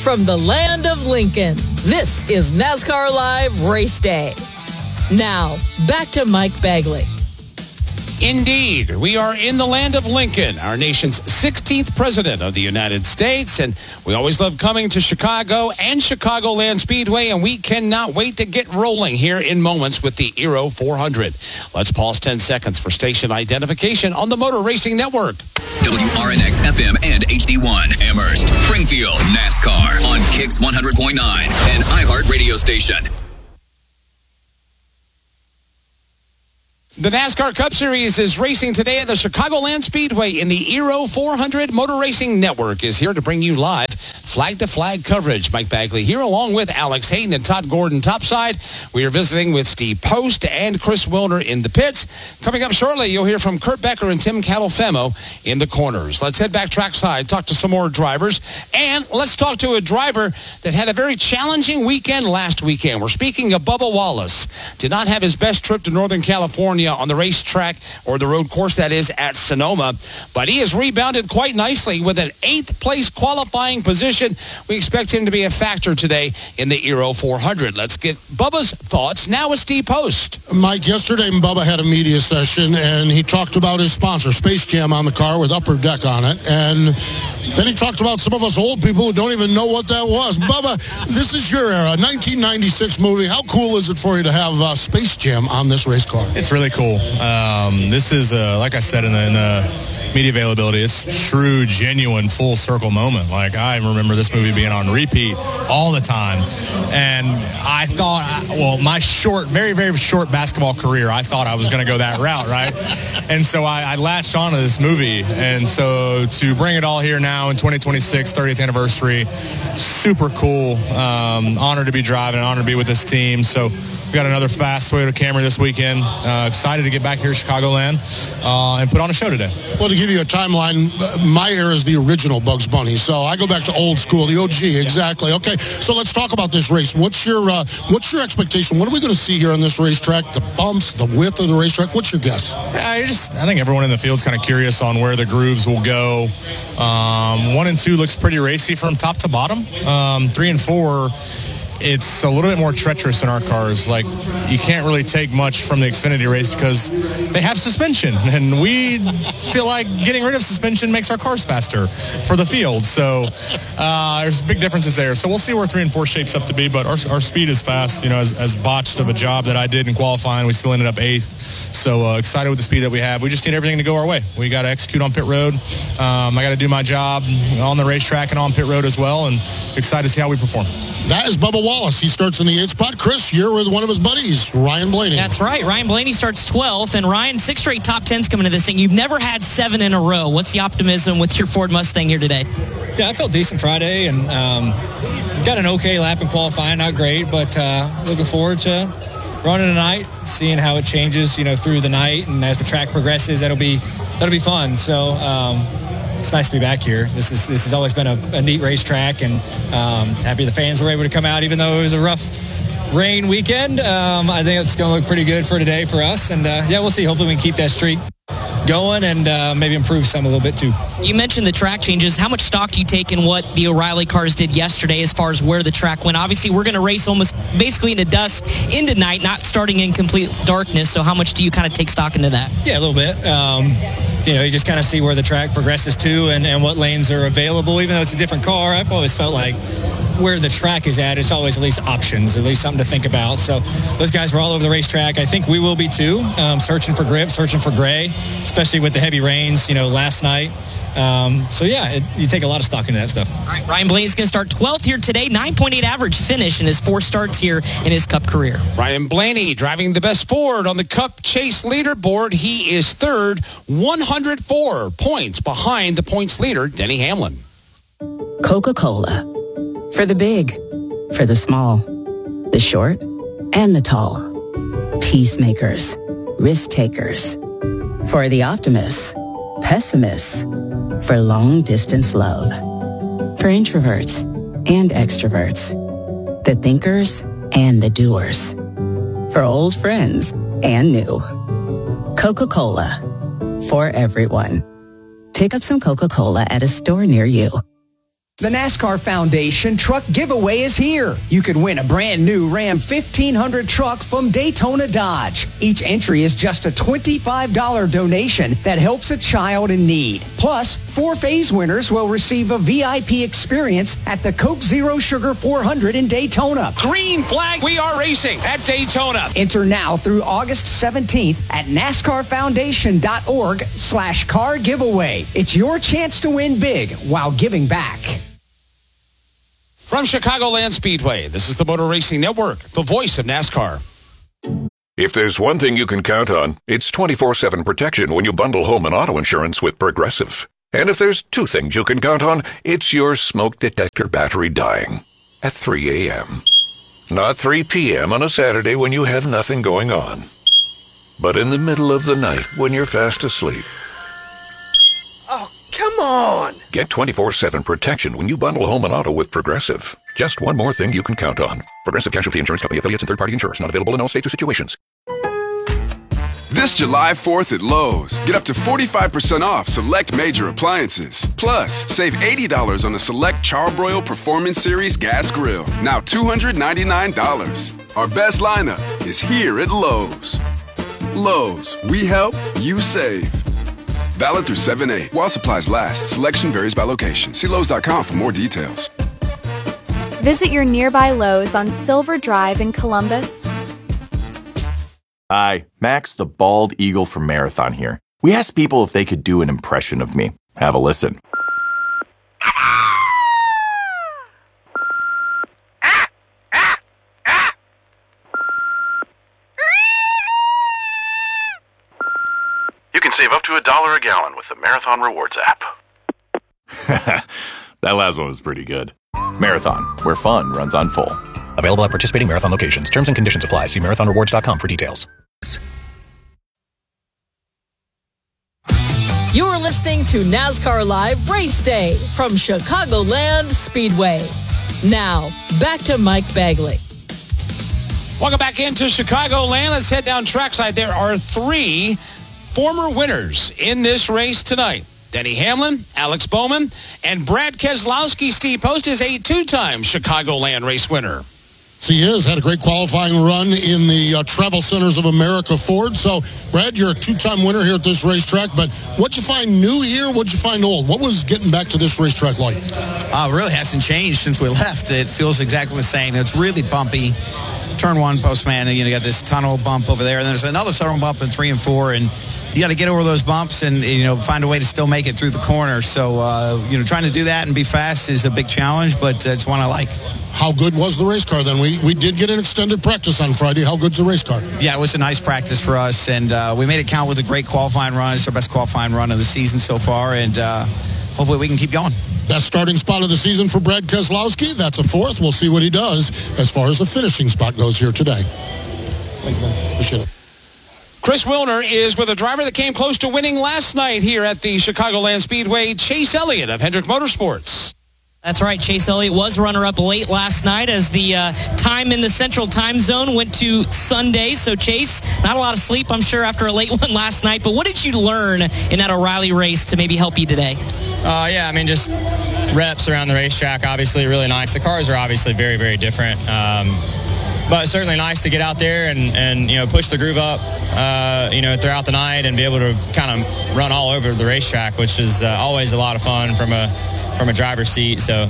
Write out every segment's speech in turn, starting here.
from the land of Lincoln, this is NASCAR Live Race Day. Now, back to Mike Bagley. Indeed, we are in the land of Lincoln, our nation's 16th president of the United States, and we always love coming to Chicago and Chicagoland Speedway, and we cannot wait to get rolling here in moments with the Aero 400. Let's pause 10 seconds for station identification on the Motor Racing Network. WRNX FM and HD1 Amherst, Springfield, NASCAR on Kicks 100.9 and iHeart Radio Station. The NASCAR Cup Series is racing today at the Chicagoland Speedway, in the Aero 400 Motor Racing Network is here to bring you live flag-to-flag coverage. Mike Bagley here along with Alex Hayden and Todd Gordon topside. We are visiting with Steve Post and Chris Wilner in the pits. Coming up shortly, you'll hear from Kurt Becker and Tim Catalfemo in the corners. Let's head back trackside, talk to some more drivers, and let's talk to a driver that had a very challenging weekend last weekend. We're speaking of Bubba Wallace. Did not have his best trip to Northern California on the racetrack, or the road course that is, at Sonoma, but he has rebounded quite nicely with an 8th place qualifying position. We expect him to be a factor today in the Aero 400. Let's get Bubba's thoughts now with Steve Post. Mike, yesterday Bubba had a media session and he talked about his sponsor, Space Jam, on the car with Upper Deck on it, and then he talked about some of us old people who don't even know what that was. Bubba, this is your era, 1996 movie. How cool is it for you to have Space Jam on this race car? It's really cool. This is, like I said in the media availability, it's true, genuine, full circle moment. Like, I remember this movie being on repeat all the time. And I thought, my very, very short basketball career, I thought I was going to go that route, right? And so I latched onto this movie. And so to bring it all here now in 2026, 30th anniversary, super cool. Honored to be driving, honored to be with this team. So we got another fast Toyota Camry this weekend. Excited to get back here to Chicagoland and put on a show today. Well, to give you a timeline, my era is the original Bugs Bunny. So I go back to old school, the OG, exactly. Okay, so let's talk about this race. What's your expectation? What are we going to see here on this racetrack? The bumps, the width of the racetrack? What's your guess? I think everyone in the field's kind of curious on where the grooves will go. 1 and 2 looks pretty racy from top to bottom. 3 and 4, it's a little bit more treacherous in our cars. Like, you can't really take much from the Xfinity race because they have suspension, and we feel like getting rid of suspension makes our cars faster for the field. So there's big differences there. So we'll see where 3 and 4 shapes up to be, but our speed is fast. You know, as botched of a job that I did in qualifying, we still ended up 8th. So excited with the speed that we have. We just need everything to go our way. We got to execute on pit road. I got to do my job on the racetrack and on pit road as well, and excited to see how we perform. That is Bubba Wallace. He starts in the 8th spot. Chris, you're with one of his buddies, Ryan Blaney. That's right. Ryan Blaney starts 12th, and Ryan, 6 straight top 10s coming to this thing. You've never had 7 in a row. What's the optimism with your Ford Mustang here today? Yeah, I felt decent Friday, and got an okay lap in qualifying. Not great, but looking forward to running tonight, seeing how it changes, through the night, and as the track progresses, that'll be fun. So it's nice to be back here. This has always been a neat racetrack, and happy the fans were able to come out, even though it was a rough rain weekend. I think it's going to look pretty good for today for us, and we'll see. Hopefully we can keep that streak going and maybe improve some a little bit too. You mentioned the track changes. How much stock do you take in what the O'Reilly cars did yesterday as far as where the track went? Obviously, we're going to race almost basically into dusk, into night, not starting in complete darkness. So how much do you kind of take stock into that? Yeah, a little bit. You just kind of see where the track progresses to and what lanes are available. Even though it's a different car, I've always felt like where the track is at, it's always at least options, at least something to think about. So those guys were all over the racetrack. I think we will be too, searching for grip, searching for gray, especially with the heavy rains, last night. You take a lot of stock into that stuff. All right, Ryan Blaney's going to start 12th here today, 9.8 average finish in his 4 starts here in his Cup career. Ryan Blaney driving the best Ford on the Cup Chase leaderboard. He is third, 104 points behind the points leader, Denny Hamlin. Coca-Cola. For the big, for the small, the short, and the tall. Peacemakers, risk takers. For the optimists, pessimists. For long-distance love. For introverts and extroverts. The thinkers and the doers. For old friends and new. Coca-Cola. For everyone. Pick up some Coca-Cola at a store near you. The NASCAR Foundation truck giveaway is here. You could win a brand new Ram 1500 truck from Daytona Dodge. Each entry is just a $25 donation that helps a child in need. Plus, 4 phase winners will receive a VIP experience at the Coke Zero Sugar 400 in Daytona. Green flag, we are racing at Daytona. Enter now through August 17th at NASCARFoundation.org/car giveaway. It's your chance to win big while giving back. From Chicagoland Speedway, this is the Motor Racing Network, the voice of NASCAR. If there's one thing you can count on, it's 24/7 protection when you bundle home and auto insurance with Progressive. And if there's 2 things you can count on, it's your smoke detector battery dying at 3 a.m. Not 3 p.m. on a Saturday when you have nothing going on, but in the middle of the night when you're fast asleep. Oh, come on! Get 24/7 protection when you bundle home and auto with Progressive. Just one more thing you can count on. Progressive Casualty Insurance Company affiliates and third-party insurers. Not available in all states or situations. This July 4th at Lowe's, get up to 45% off select major appliances. Plus, save $80 on a select Charbroil Performance Series gas grill. Now $299. Our best lineup is here at Lowe's. Lowe's, we help, you save. Valid through 7/8. While supplies last. Selection varies by location. See Lowe's.com for more details. Visit your nearby Lowe's on Silver Drive in Columbus. Hi, Max the Bald Eagle from Marathon here. We asked people if they could do an impression of me. Have a listen. You can save up to $1 a gallon with the Marathon Rewards app. That last one was pretty good. Marathon, where fun runs on full. Available at participating Marathon locations. Terms and conditions apply. See marathonrewards.com for details. You're listening to NASCAR Live Race Day from Chicagoland Speedway. Now, back to Mike Bagley. Welcome back into Chicagoland. Let's head down trackside. There are 3 former winners in this race tonight. Denny Hamlin, Alex Bowman, and Brad Keselowski. Steve Post is a 2-time Chicagoland race winner. He has had a great qualifying run in the Travel Centers of America Ford. So, Brad, you're a 2-time winner here at this racetrack, but what'd you find new here? What'd you find old? What was getting back to this racetrack like? Really hasn't changed since we left. It feels exactly the same. It's really bumpy. Turn 1, Postman, you got this tunnel bump over there, and there's another tunnel bump in 3 and 4, and you got to get over those bumps and, find a way to still make it through the corner. So, trying to do that and be fast is a big challenge, but it's one I like. How good was the race car then? We did get an extended practice on Friday. How good's the race car? Yeah, it was a nice practice for us, and we made it count with a great qualifying run. It's our best qualifying run of the season so far, and hopefully we can keep going. Best starting spot of the season for Brad Keselowski. That's a 4th. We'll see what he does as far as the finishing spot goes here today. Thank you, man. Appreciate it. Chris Wilner is with a driver that came close to winning last night here at the Chicagoland Speedway, Chase Elliott of Hendrick Motorsports. That's right. Chase Elliott was runner-up late last night as the time in the Central Time Zone went to Sunday. So, Chase, not a lot of sleep, I'm sure, after a late one last night. But what did you learn in that O'Reilly race to maybe help you today? Just reps around the racetrack, obviously really nice. The cars are obviously very, very different. But it's certainly nice to get out there and push the groove up, throughout the night and be able to kind of run all over the racetrack, which is always a lot of fun from a driver's seat. So,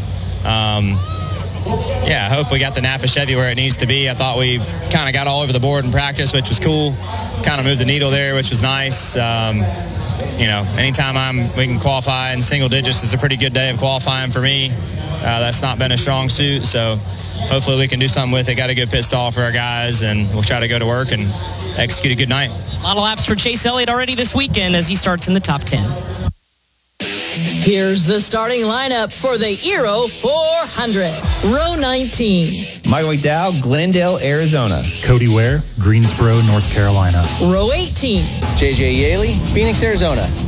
I hope we got the Napa Chevy where it needs to be. I thought we kind of got all over the board in practice, which was cool. Kind of moved the needle there, which was nice. Anytime we can qualify in single digits is a pretty good day of qualifying for me. That's not been a strong suit, so hopefully we can do something with it. Got a good pit stall for our guys, and we'll try to go to work and execute a good night. A lot of laps for Chase Elliott already this weekend as he starts in the top 10. Here's the starting lineup for the Aero 400. Row 19. Michael McDowell, Glendale, Arizona. Cody Ware, Greensboro, North Carolina. Row 18. JJ Yaley, Phoenix, Arizona.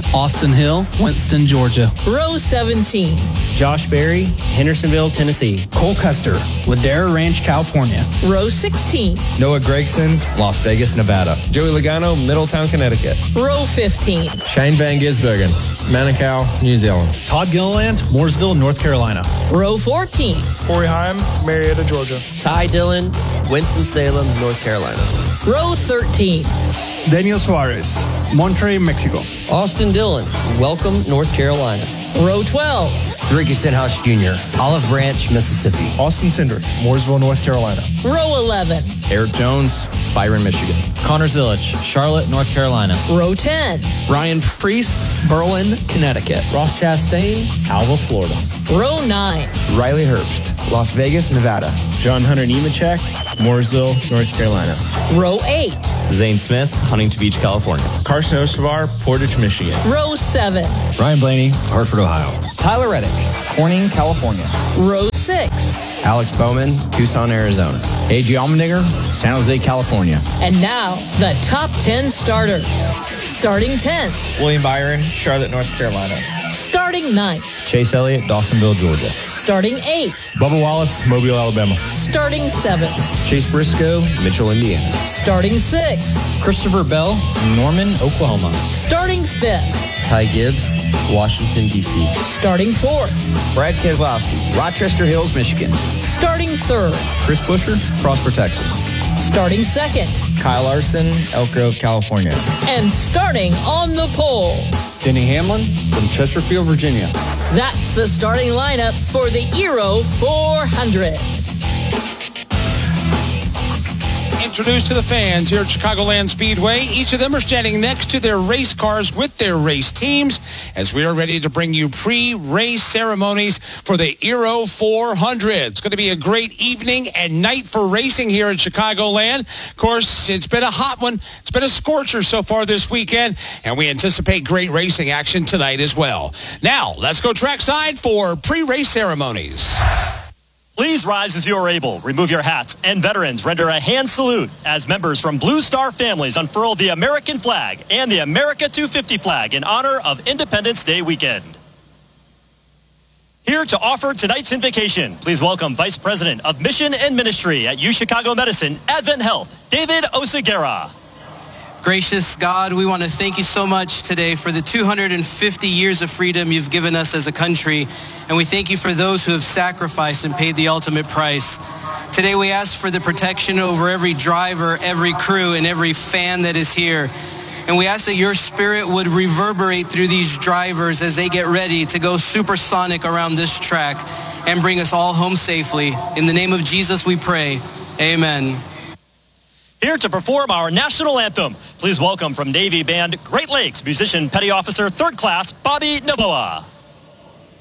Austin Hill, Winston, Georgia. Row 17. Josh Berry, Hendersonville, Tennessee. Cole Custer, Ladera Ranch, California. Row 16. Noah Gregson, Las Vegas, Nevada. Joey Logano, Middletown, Connecticut. Row 15. Shane Van Gisbergen, Manukau, New Zealand. Todd Gilliland, Mooresville, North Carolina. Row 14. Corey Heim, Marietta, Georgia. Ty Dillon, Winston-Salem, North Carolina. Row 13. Daniel Suarez, Monterrey, Mexico. Austin Dillon, Welcome, North Carolina. Row 12. Ricky Stenhouse Jr., Olive Branch, Mississippi. Austin Cinder, Mooresville, North Carolina. Row 11. Eric Jones, Byron, Michigan. Connor Zillich, Charlotte, North Carolina. Row 10. Ryan Priest, Berlin, Connecticut. Ross Chastain, Alva, Florida. Row 9. Riley Herbst, Las Vegas, Nevada. John Hunter Nemechek, Mooresville, North Carolina. Row 8. Zane Smith, Huntington Beach, California. Carson Ostovar, Portage, Michigan. Row 7. Ryan Blaney, Hartford, Ohio. Tyler Reddick, Corning, California. Row 6. Alex Bowman, Tucson, Arizona. A.J. Allmendinger, San Jose, California. And now, the top 10 starters. Starting 10th. William Byron, Charlotte, North Carolina. Starting 9th. Chase Elliott, Dawsonville, Georgia. Starting 8th. Bubba Wallace, Mobile, Alabama. Starting 7th. Chase Briscoe, Mitchell, Indiana. Starting 6th. Christopher Bell, Norman, Oklahoma. Starting 5th. Ty Gibbs, Washington, D.C. Starting 4th. Brad Keselowski, Rochester Hills, Michigan. Starting 3rd. Chris Buescher, Prosper, Texas. Starting 2nd. Kyle Larson, Elk Grove, California. And starting on the pole. Denny Hamlin from Chesterfield, Virginia. That's the starting lineup for the Eero 400. Introduced to the fans here at Chicagoland Speedway. Each of them are standing next to their race cars with their race teams as we are ready to bring you pre-race ceremonies for the Eero 400. It's going to be a great evening and night for racing here at Chicagoland. Of course, it's been a hot one. It's been a scorcher so far this weekend, and we anticipate great racing action tonight as well. Now, let's go trackside for pre-race ceremonies. Please rise as you are able. Remove your hats, and veterans render a hand salute as members from Blue Star families unfurl the American flag and the America 250 flag in honor of Independence Day weekend. Here to offer tonight's invocation, please welcome Vice President of Mission and Ministry at UChicago Medicine, Advent Health, David Oseguera. Gracious God, we want to thank you so much today for the 250 years of freedom you've given us as a country. And we thank you for those who have sacrificed and paid the ultimate price. Today we ask for the protection over every driver, every crew, and every fan that is here. And we ask that your spirit would reverberate through these drivers as they get ready to go supersonic around this track and bring us all home safely. In the name of Jesus we pray. Amen. Here to perform our national anthem, please welcome from Navy Band Great Lakes musician Petty Officer 3rd Class Bobby Novoa.